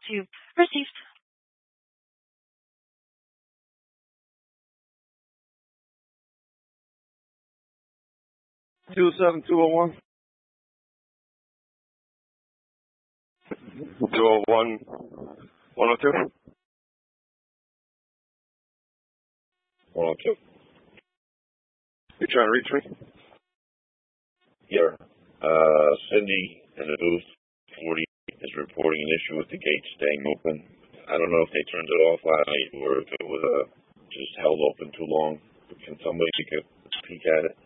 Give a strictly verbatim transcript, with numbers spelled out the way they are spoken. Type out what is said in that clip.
to received. Two seven two oh one. Two oh one. One oh two. One oh two. You trying to reach me? Here. Uh, Cindy in the booth forty is reporting an issue with the gate staying open. I don't know if they turned it off last night or if it was uh, just held open too long. Can somebody take a peek at it?